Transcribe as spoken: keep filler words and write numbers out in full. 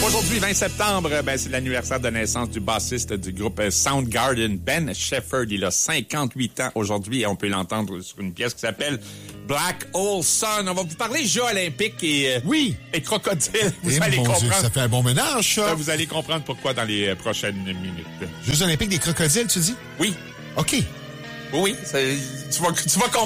Aujourd'hui, vingt septembre, ben, c'est l'anniversaire de naissance du bassiste du groupe Soundgarden, Ben Shepherd. Il a cinquante-huit ans aujourd'hui et on peut l'entendre sur une pièce qui s'appelle Black Hole Sun. On va vous parler Jeux olympiques et, euh, oui. et crocodiles. Vous et allez mon comprendre. Dieu, ça fait un bon ménage, ça. Vous allez comprendre pourquoi dans les prochaines minutes. Jeux olympiques des crocodiles, tu dis? Oui. OK. Oui, ça, tu vas, tu vas comprendre.